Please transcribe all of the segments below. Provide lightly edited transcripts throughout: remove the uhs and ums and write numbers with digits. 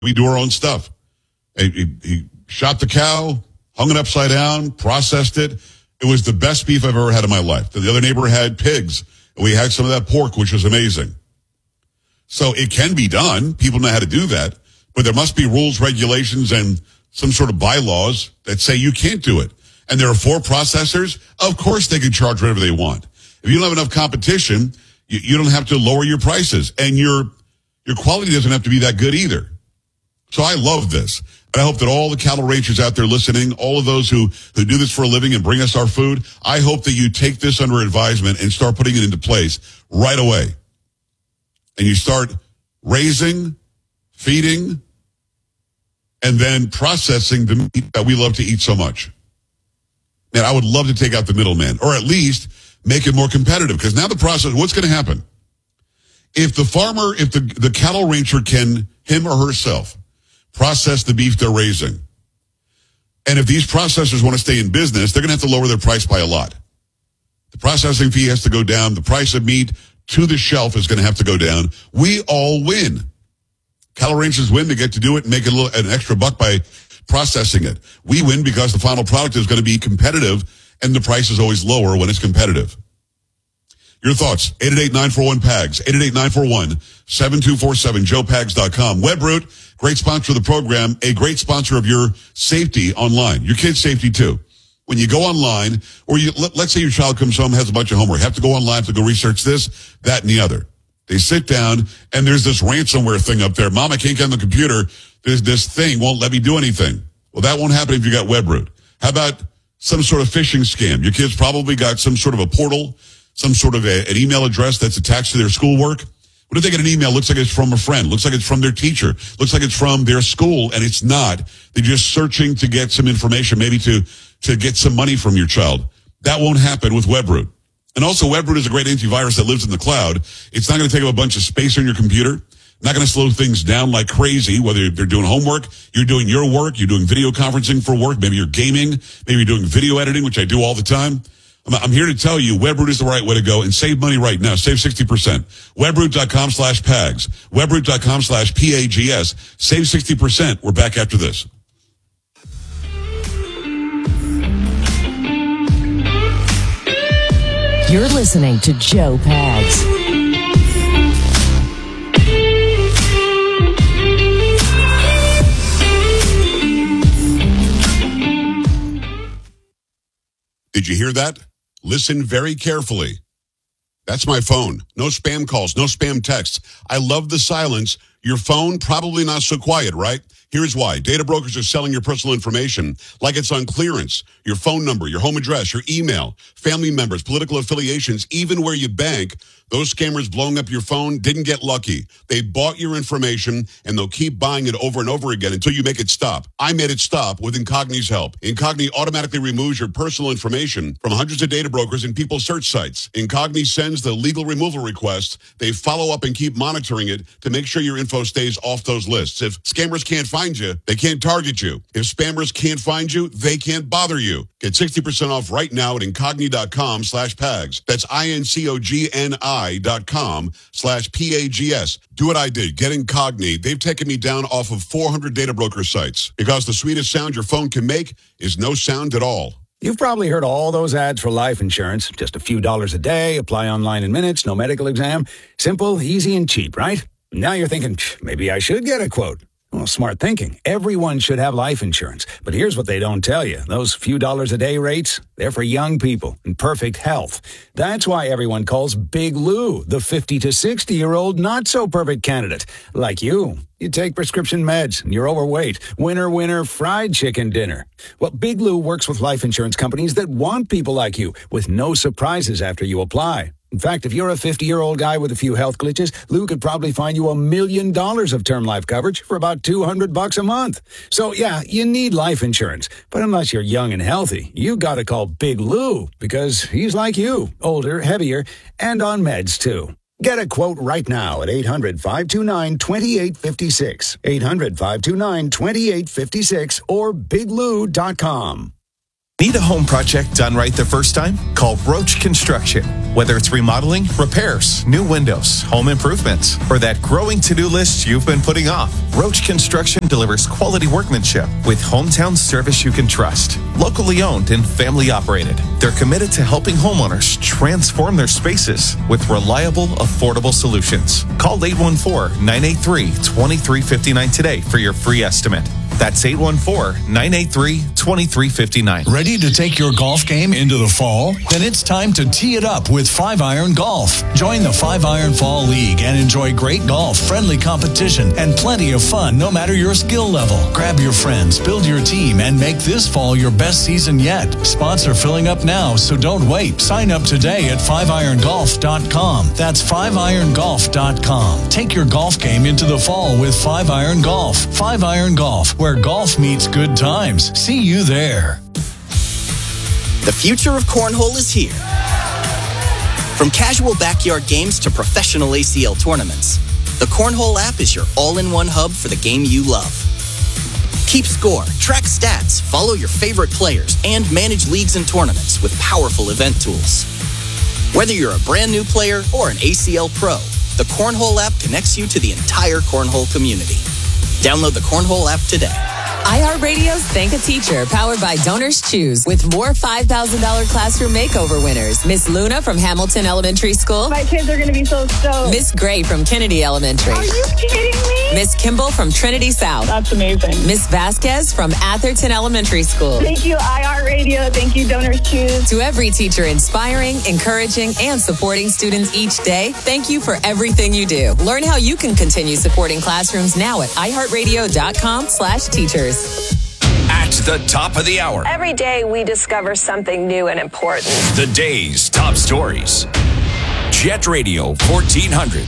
We do our own stuff. He shot the cow, hung it upside down, processed it. It was the best beef I've ever had in my life. The other neighbor had pigs, and we had some of that pork, which was amazing. So it can be done. People know how to do that. But there must be rules, regulations, and some sort of bylaws that say you can't do it. And there are 4 processors. Of course they can charge whatever they want. If you don't have enough competition, you don't have to lower your prices. And your quality doesn't have to be that good either. So I love this. And I hope that all the cattle ranchers out there listening, all of those who do this for a living and bring us our food, I hope that you take this under advisement and start putting it into place right away. And you start raising, feeding, and then processing the meat that we love to eat so much. Man, I would love to take out the middleman, or at least make it more competitive. Because now the process, what's going to happen? If the farmer, if the cattle rancher can, him or herself, process the beef they're raising, and if these processors want to stay in business, they're going to have to lower their price by a lot. The processing fee has to go down. The price of meat to the shelf is going to have to go down. We all win. Cattle ranchers win. They get to do it and make an extra buck by processing it. We win because the final product is going to be competitive, and the price is always lower when it's competitive. Your thoughts, 888-941-PAGS, 888-941-7247, joepags.com. Webroot, great sponsor of the program, a great sponsor of your safety online, your kids' safety too. When you go online, or let's say your child comes home, has a bunch of homework, have to go online to go research this, that, and the other. They sit down, and there's this ransomware thing up there. Mom, I can't get on the computer. There's this thing, won't let me do anything. Well, that won't happen if you got Webroot. How about some sort of phishing scam? Your kids probably got some sort of a portal, some sort of an email address that's attached to their schoolwork. What if they get an email, looks like it's from a friend, looks like it's from their teacher, looks like it's from their school, and it's not. They're just searching to get some information, maybe to get some money from your child. That won't happen with Webroot. And also, Webroot is a great antivirus that lives in the cloud. It's not going to take up a bunch of space on your computer, not going to slow things down like crazy, whether they're doing homework, you're doing your work, you're doing video conferencing for work, maybe you're gaming, maybe you're doing video editing, which I do all the time. I'm here to tell you, Webroot is the right way to go and save money right now. Save 60%. Webroot.com/PAGS. Webroot.com/PAGS. Save 60%. We're back after this. You're listening to Joe Pags. Did you hear that? Listen very carefully. That's my phone. No spam calls, no spam texts. I love the silence. Your phone, probably not so quiet, right? Here's why. Data brokers are selling your personal information like it's on clearance. Your phone number, your home address, your email, family members, political affiliations, even where you bank. Those scammers blowing up your phone didn't get lucky. They bought your information, and they'll keep buying it over and over again until you make it stop. I made it stop with Incogni's help. Incogni automatically removes your personal information from hundreds of data brokers and people's search sites. Incogni sends the legal removal request. They follow up and keep monitoring it to make sure your info stays off those lists. If scammers can't find you, they can't target you. If spammers can't find you, they can't bother you. Get 60% off right now at Incogni.com/PAGS. That's INCOGNI.com/PAGS. Do what I did. Get Incogni. They've taken me down off of 400 data broker sites because the sweetest sound your phone can make is no sound at all. You've probably heard all those ads for life insurance. Just a few dollars a day, apply online in minutes, no medical exam. Simple, easy, and cheap, right? Now you're thinking, maybe I should get a quote. Well, smart thinking. Everyone should have life insurance. But here's what they don't tell you. Those few dollars a day rates, they're for young people in perfect health. That's why everyone calls Big Lou the 50 to 60-year-old not-so-perfect candidate. Like you. You take prescription meds and you're overweight. Winner, winner, fried chicken dinner. Well, Big Lou works with life insurance companies that want people like you with no surprises after you apply. In fact, if you're a 50-year-old guy with a few health glitches, Lou could probably find you $1 million of term life coverage for about $200 a month. So, yeah, you need life insurance. But unless you're young and healthy, you got to call Big Lou because he's like you, older, heavier, and on meds, too. Get a quote right now at 800-529-2856, 800-529-2856, or biglou.com. Need a home project done right the first time? Call Roach Construction. Whether it's remodeling, repairs, new windows, home improvements, or that growing to-do list you've been putting off, Roach Construction delivers quality workmanship with hometown service you can trust. Locally owned and family operated, they're committed to helping homeowners transform their spaces with reliable, affordable solutions. Call 814-983-2359 today for your free estimate. That's 814-983-2359. Ready to take your golf game into the fall? Then it's time to tee it up with 5-Iron Golf. Join the 5-Iron Fall League and enjoy great golf, friendly competition, and plenty of fun no matter your skill level. Grab your friends, build your team, and make this fall your best season yet. Spots are filling up now, so don't wait. Sign up today at 5irongolf.com. That's 5irongolf.com. Take your golf game into the fall with 5-Iron Golf. 5-Iron Golf, where golf meets good times. See you there. The future of cornhole is here. From casual backyard games to professional ACL tournaments, the Cornhole app is your all-in-one hub for the game you love. Keep score, track stats, follow your favorite players, and manage leagues and tournaments with powerful event tools. Whether you're a brand new player or an ACL pro, the Cornhole app connects you to the entire cornhole community. Download the Cornhole app today. iHeartRadio's Thank a Teacher, powered by Donors Choose, with more $5,000 classroom makeover winners. Miss Luna from Hamilton Elementary School. My kids are going to be so stoked. Miss Gray from Kennedy Elementary. Are you kidding me? Miss Kimball from Trinity South. That's amazing. Miss Vasquez from Atherton Elementary School. Thank you, iHeartRadio. Thank you, Donors Choose. To every teacher inspiring, encouraging, and supporting students each day, thank you for everything you do. Learn how you can continue supporting classrooms now at iHeartRadio.com/teachers. At the top of the hour, Every day we discover something new and important. the day's top stories. Jet Radio 1400.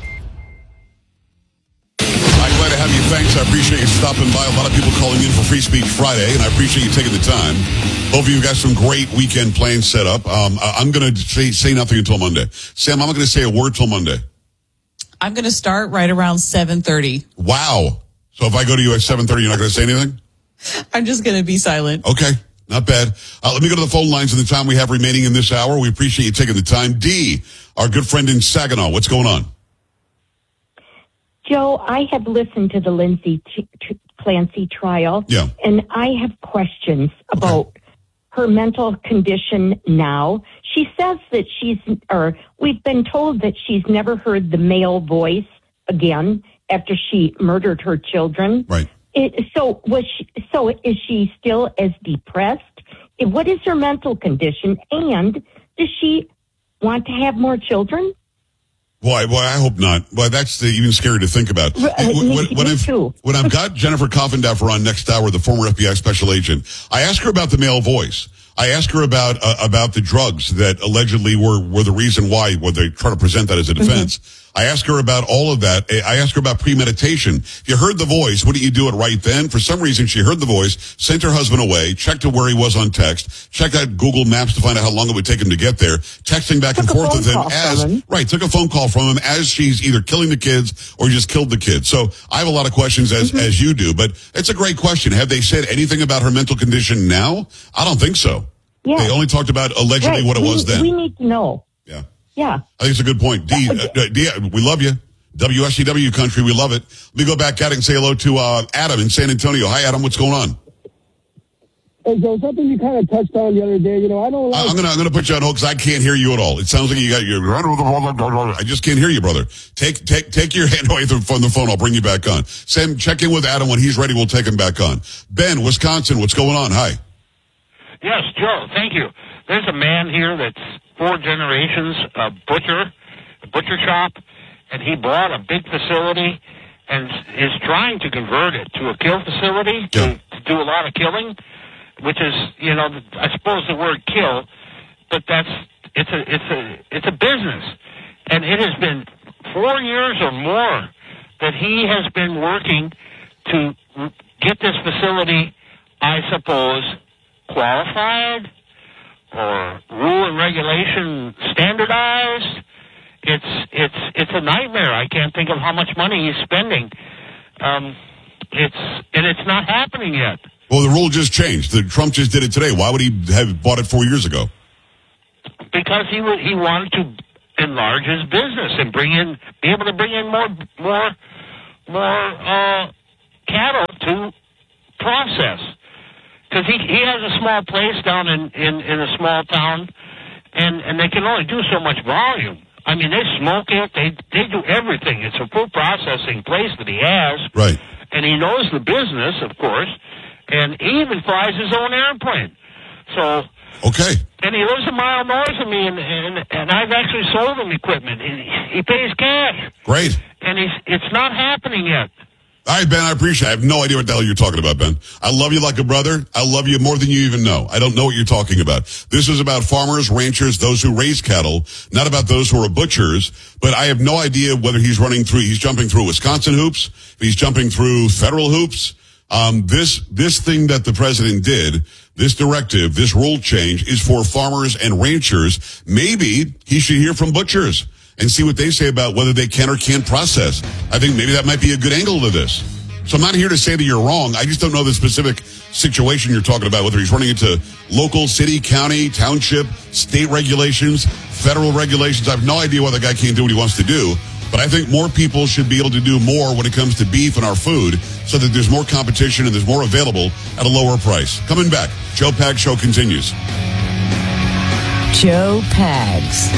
I'm glad to have you. Thanks. I appreciate you stopping by. A lot of people calling in for Free Speech Friday, and I appreciate you taking the time. Hopefully you got some great weekend plans set up. I'm going to say nothing until Monday. Sam, I'm not going to say a word till Monday. I'm going to start right around 7:30. Wow. So if I go to you at 7:30, you're not going to say anything? I'm just going to be silent. Okay. Not bad. Let me go to the phone lines in the time we have remaining in this hour. We appreciate you taking the time. Dee, our good friend in Saginaw. What's going on? Joe, I have listened to the Lindsay Clancy trial, and I have questions about her mental condition now. She says that we've been told that she's never heard the male voice again after she murdered her children. Right. So is she still as depressed? What is her mental condition? And does she want to have more children? Well, I hope not. Well, that's even scary to think about. Me too. When I've got Jennifer Coffendaffer on next hour, the former FBI special agent, I ask her about the male voice. I ask her about the drugs that allegedly were the reason why they try to present that as a defense. Mm-hmm. I ask her about all of that. I ask her about premeditation. If you heard the voice, wouldn't you do it right then? For some reason, she heard the voice, sent her husband away, checked to where he was on text, checked out Google Maps to find out how long it would take him to get there, texting back and forth with him took a phone call from him as she's either killing the kids or just killed the kids. So I have a lot of questions as you do, but it's a great question. Have they said anything about her mental condition now? I don't think so. Yeah. They only talked about allegedly what it was then. We need to know. Yeah. I think it's a good point. Dee, we love you. WSCW country, we love it. Let me go back at it and say hello to Adam in San Antonio. Hi, Adam. What's going on? Hey, Joe, something you kind of touched on the other day. I don't like... I'm gonna put you on hold because I can't hear you at all. It sounds like I just can't hear you, brother. Take your hand away from the phone. I'll bring you back on. Sam, check in with Adam. When he's ready, we'll take him back on. Ben, Wisconsin, what's going on? Hi. Yes, Joe, thank you. There's a man here that's 4 generations a butcher shop, and he bought a big facility and is trying to convert it to a kill facility to do a lot of killing, which is, I suppose the word kill, but it's a business. And it has been 4 years or more that he has been working to get this facility, I suppose, qualified or rule and regulation standardized. It's a nightmare. I can't think of how much money he's spending. It's not happening yet. Well, the rule just changed. Trump just did it today. Why would he have bought it 4 years ago? Because he wanted to enlarge his business and be able to bring in more cattle to process. Because he has a small place down in a small town, and they can only do so much volume. I mean, they smoke it. They do everything. It's a food processing place that he has. Right. And he knows the business, of course, and he even flies his own airplane. So. Okay. And he lives a mile north of me, and I've actually sold him equipment. He pays cash. Great. And it's not happening yet. All right, Ben, I appreciate it. I have no idea what the hell you're talking about, Ben. I love you like a brother. I love you more than you even know. I don't know what you're talking about. This is about farmers, ranchers, those who raise cattle, not about those who are butchers. But I have no idea whether he's jumping through Wisconsin hoops, if he's jumping through federal hoops. This thing that the president did, this directive, this rule change is for farmers and ranchers. Maybe he should hear from butchers and see what they say about whether they can or can't process. I think maybe that might be a good angle to this. So I'm not here to say that you're wrong. I just don't know the specific situation you're talking about, whether he's running into local, city, county, township, state regulations, federal regulations. I have no idea why the guy can't do what he wants to do. But I think more people should be able to do more when it comes to beef and our food so that there's more competition and there's more available at a lower price. Coming back, Joe Pags Show continues. Joe Pags.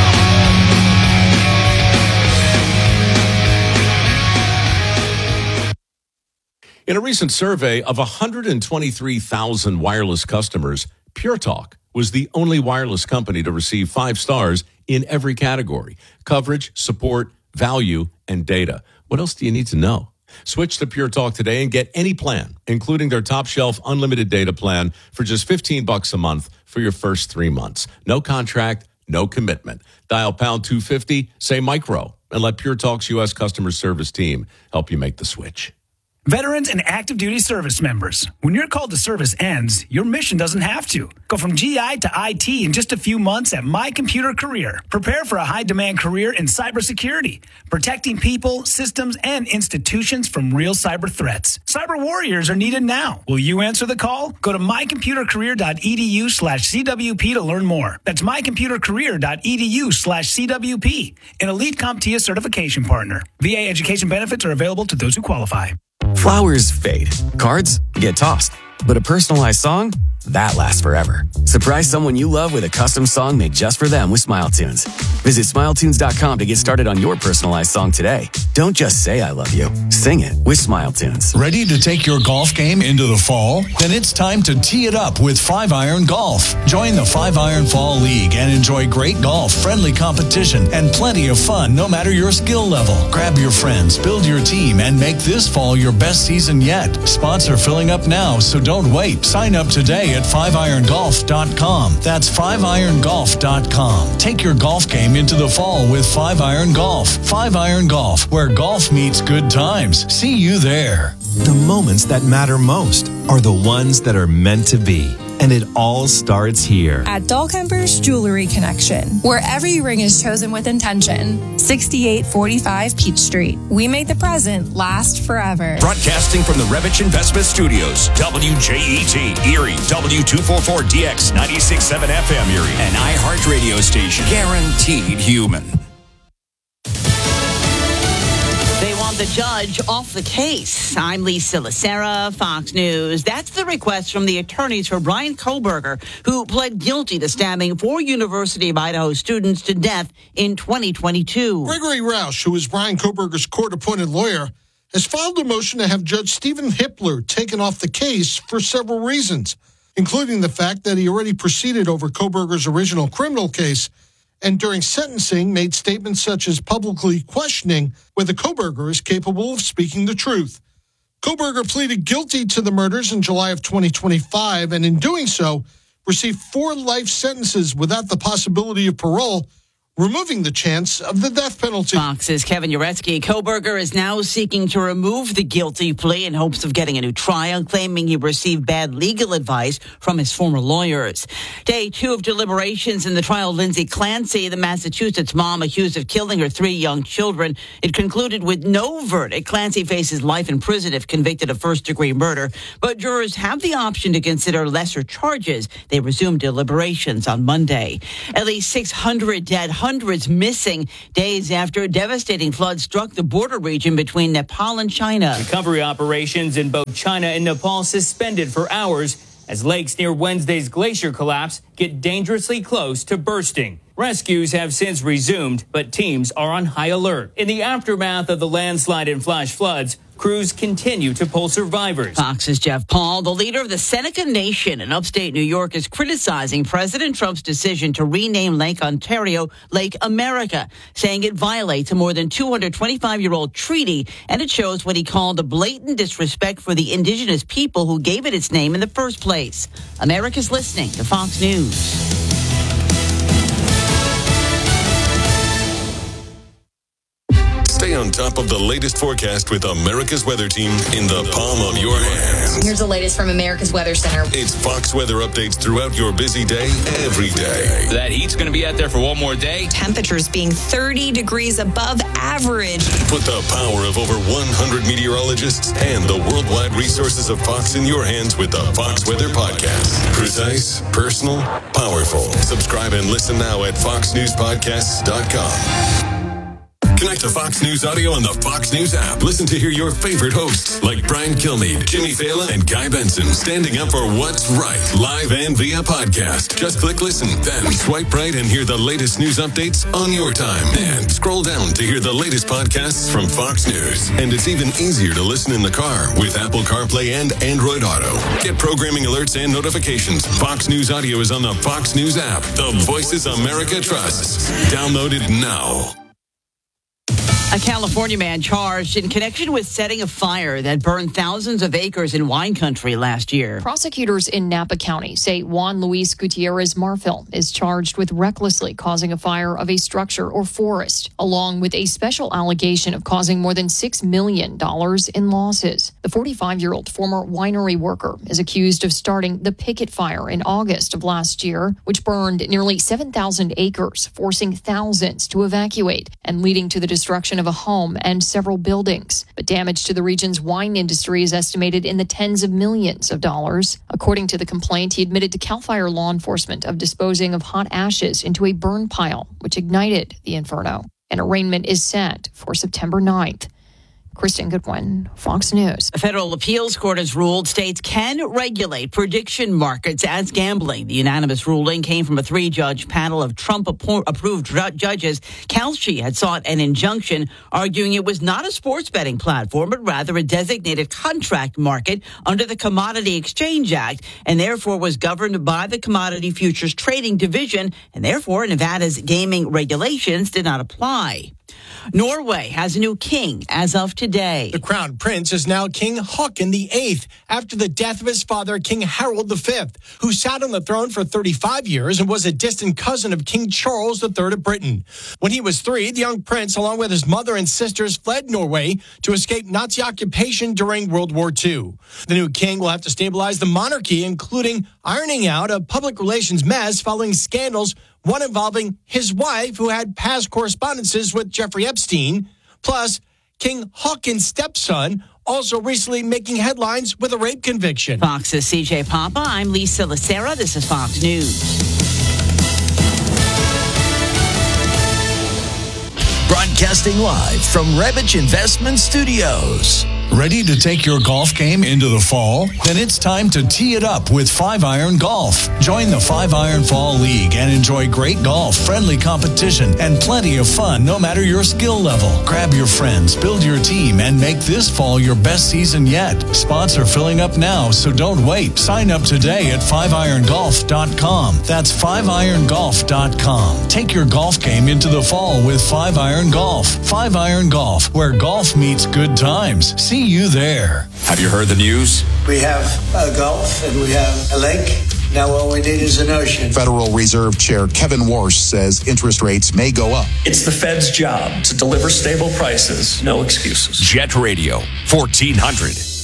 In a recent survey of 123,000 wireless customers, Pure Talk was the only wireless company to receive 5 stars in every category: coverage, support, value, and data. What else do you need to know? Switch to Pure Talk today and get any plan, including their top shelf unlimited data plan for just $15 a month for your first 3 months. No contract, no commitment. Dial pound 250, say micro, and let Pure Talk's U.S. customer service team help you make the switch. Veterans and active duty service members, when your call to service ends, your mission doesn't have to. Go from GI to IT in just a few months at My Computer Career. Prepare for a high-demand career in cybersecurity, protecting people, systems, and institutions from real cyber threats. Cyber warriors are needed now. Will you answer the call? Go to mycomputercareer.edu/CWP to learn more. That's mycomputercareer.edu/CWP, an elite CompTIA certification partner. VA education benefits are available to those who qualify. Flowers fade. Cards get tossed. But a personalized song? That lasts forever. Surprise someone you love with a custom song made just for them with SmileTunes. Visit SmileTunes.com to get started on your personalized song today. Don't just say I love you. Sing it with SmileTunes. Ready to take your golf game into the fall? Then it's time to tee it up with 5-Iron Golf. Join the 5-Iron Fall League and enjoy great golf, friendly competition, and plenty of fun no matter your skill level. Grab your friends, build your team, and make this fall your best season yet. Spots are filling up now, so don't wait. Sign up today at 5irongolf.com. That's 5irongolf.com. Take your golf game into the fall with 5-Iron Golf. 5-Iron Golf, where golf meets good times. See you there. The moments that matter most are the ones that are meant to be. And it all starts here. At Dahlkemper's Jewelry Connection, where every ring is chosen with intention. 6845 Peach Street. We make the present last forever. Broadcasting from the Revich Investment Studios, WJET, Erie, W244DX, 96.7 FM Erie, an iHeart radio station. Guaranteed human. They want the judge off the case. I'm Lisa Lacera, Fox News. That's the request from the attorneys for Bryan Kohberger, who pled guilty to stabbing 4 University of Idaho students to death in 2022. Gregory Roush, who is Bryan Kohberger's court-appointed lawyer, has filed a motion to have Judge Stephen Hippler taken off the case for several reasons, including the fact that he already proceeded over Kohberger's original criminal case and during sentencing made statements such as publicly questioning whether Kohberger is capable of speaking the truth. Kohberger pleaded guilty to the murders in July of 2025, and in doing so, received 4 life sentences without the possibility of parole, removing the chance of the death penalty. Fox's Kevin Uretsky. Koberger is now seeking to remove the guilty plea in hopes of getting a new trial, claiming he received bad legal advice from his former lawyers. Day 2 of deliberations in the trial of Lindsay Clancy, the Massachusetts mom accused of killing her 3 young children. It concluded with no verdict. Clancy faces life in prison if convicted of first-degree murder, but jurors have the option to consider lesser charges. They resumed deliberations on Monday. At least 600 dead, hundreds missing days after devastating floods struck the border region between Nepal and China. Recovery operations in both China and Nepal suspended for hours as lakes near Wednesday's glacier collapse get dangerously close to bursting. Rescues have since resumed, but teams are on high alert. In the aftermath of the landslide and flash floods, crews continue to pull survivors. Fox's Jeff Paul, the leader of the Seneca Nation in upstate New York, is criticizing President Trump's decision to rename Lake Ontario Lake America, saying it violates a more than 225-year-old treaty, and it shows what he called a blatant disrespect for the indigenous people who gave it its name in the first place. America's listening to Fox News. Stay on top of the latest forecast with America's Weather Team in the palm of your hands. Here's the latest from America's Weather Center. It's Fox weather updates throughout your busy day, every day. That heat's going to be out there for one more day. Temperatures being 30 degrees above average. Put the power of over 100 meteorologists and the worldwide resources of Fox in your hands with the Fox Weather Podcast. Precise, personal, powerful. Subscribe and listen now at foxnewspodcasts.com. Connect to Fox News Audio on the Fox News app. Listen to hear your favorite hosts like Brian Kilmeade, Jimmy Fallon, and Guy Benson standing up for what's right, live and via podcast. Just click listen, then swipe right and hear the latest news updates on your time. And scroll down to hear the latest podcasts from Fox News. And it's even easier to listen in the car with Apple CarPlay and Android Auto. Get programming alerts and notifications. Fox News Audio is on the Fox News app. The voices America trusts. Download it now. A California man charged in connection with setting a fire that burned thousands of acres in wine country last year. Prosecutors in Napa County say Juan Luis Gutierrez Marfil is charged with recklessly causing a fire of a structure or forest, along with a special allegation of causing more than $6 million in losses. The 45-year-old former winery worker is accused of starting the Picket Fire in August of last year, which burned nearly 7,000 acres, forcing thousands to evacuate and leading to the destruction of a home and several buildings. But damage to the region's wine industry is estimated in the tens of millions of dollars. According to the complaint, he admitted to CAL FIRE law enforcement of disposing of hot ashes into a burn pile, which ignited the inferno. An arraignment is set for September 9th. Kristen Goodwin, Fox News. A federal appeals court has ruled states can regulate prediction markets as gambling. The unanimous ruling came from a 3-judge panel of Trump-approved judges. Kalshi had sought an injunction, arguing it was not a sports betting platform, but rather a designated contract market under the Commodity Exchange Act, and therefore was governed by the Commodity Futures Trading Division, and therefore Nevada's gaming regulations did not apply. Norway has a new king as of today. The crown prince is now King Haakon VIII after the death of his father, King Harold V, who sat on the throne for 35 years and was a distant cousin of King Charles III of Britain. When he was 3, the young prince, along with his mother and sisters, fled Norway to escape Nazi occupation during World War II. The new king will have to stabilize the monarchy, including ironing out a public relations mess following scandals, one involving his wife, who had past correspondences with Jeffrey Epstein, plus King Haakon's stepson, also recently making headlines with a rape conviction. Fox's CJ Papa, I'm Lisa Lacera. This is Fox News. Broadcasting live from Revich Investment Studios. Ready to take your golf game into the fall? Then it's time to tee it up with 5-Iron Golf. Join the 5-Iron Fall League and enjoy great golf, friendly competition, and plenty of fun no matter your skill level. Grab your friends, build your team, and make this fall your best season yet. Spots are filling up now, so don't wait. Sign up today at 5irongolf.com. That's 5irongolf.com. Take your golf game into the fall with 5-Iron Golf. 5-Iron Golf, where golf meets good times. See you there. Have you heard the news? We have golf and we have a lake Now all we need is an ocean. Federal Reserve Chair Kevin Warsh says interest rates may go up. It's the Fed's job to deliver stable prices, no excuses. Jet Radio, 1400.